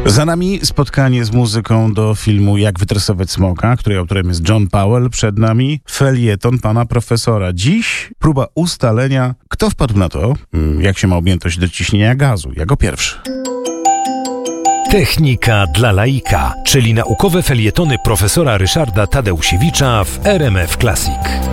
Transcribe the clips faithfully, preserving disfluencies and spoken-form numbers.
Za nami spotkanie z muzyką do filmu Jak wytresować smoka, której autorem jest John Powell. Przed nami felieton pana profesora. Dziś próba ustalenia, kto wpadł na to, jak się ma objętość do ciśnienia gazu. Jako pierwszy. Technika dla laika, czyli naukowe felietony profesora Ryszarda Tadeusiewicza w R M F Classic.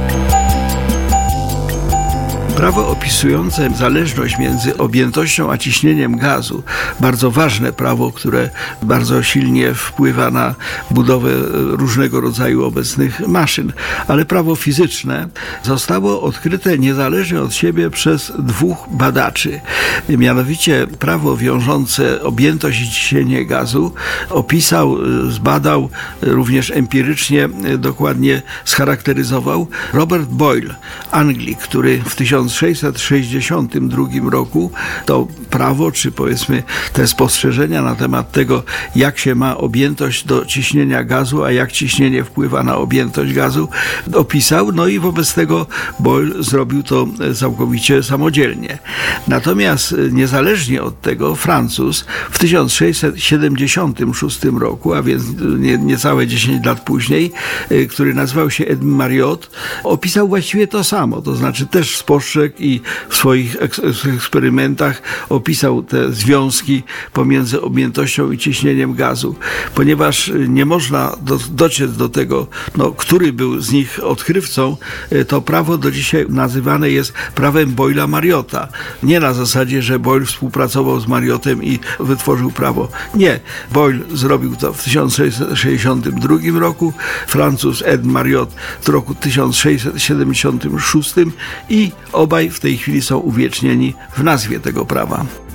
Prawo opisujące zależność między objętością a ciśnieniem gazu, bardzo ważne prawo, które bardzo silnie wpływa na budowę różnego rodzaju obecnych maszyn, ale prawo fizyczne zostało odkryte niezależnie od siebie przez dwóch badaczy. Mianowicie prawo wiążące objętość i ciśnienie gazu opisał, zbadał, również empirycznie dokładnie scharakteryzował Robert Boyle, Anglik, który w tysiąc sześćset sześćdziesiątym drugim roku to prawo, czy powiedzmy te spostrzeżenia na temat tego, jak się ma objętość do ciśnienia gazu, a jak ciśnienie wpływa na objętość gazu, opisał, no i wobec tego Boyle zrobił to całkowicie samodzielnie. Natomiast niezależnie od tego Francuz w tysiąc sześćset siedemdziesiątym szóstym roku, a więc nie, niecałe dziesięć lat później, który nazywał się Edmund Mariotte, opisał właściwie to samo, to znaczy też spostrzegł i w swoich eksperymentach opisał te związki pomiędzy objętością i ciśnieniem gazu. Ponieważ nie można do, dociec do tego, no, który był z nich odkrywcą, to prawo do dzisiaj nazywane jest prawem Boyla-Mariotta. Nie na zasadzie, że Boyle współpracował z Mariottem i wytworzył prawo. Nie. Boyle zrobił to w tysiąc sześćset sześćdziesiątym drugim roku, Francuz Edmund Mariotte w roku tysiąc sześćset siedemdziesiątym szóstym i obaj w tej chwili są uwiecznieni w nazwie tego prawa.